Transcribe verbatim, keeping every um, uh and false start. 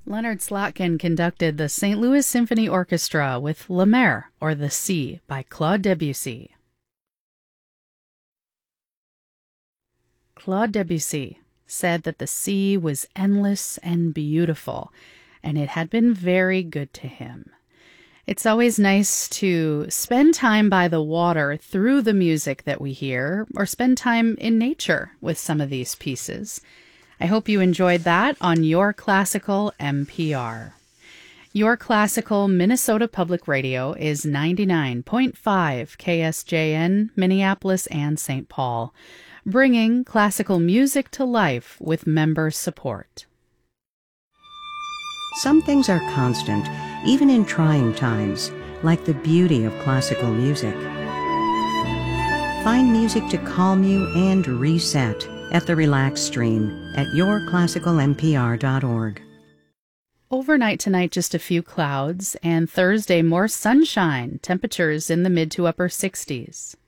Leonard Slotkin conducted the Saint Louis Symphony Orchestra with La Mer, or The Sea, by Claude Debussy. Claude Debussy said that the sea was endless and beautiful, and it had been very good to him. It's always nice to spend time by the water through the music that we hear, or spend time in nature with some of these pieces. I hope you enjoyed that on Your Classical M P R. Your Classical Minnesota Public Radio is ninety-nine point five K S J N, Minneapolis and Saint Paul, bringing classical music to life with member support. Some things are constant, even in trying times, like the beauty of classical music. Find music to calm you and reset at the Relax Stream at your classical m p r dot org. Overnight tonight, just a few clouds, and Thursday, more sunshine, temperatures in the mid to upper sixties.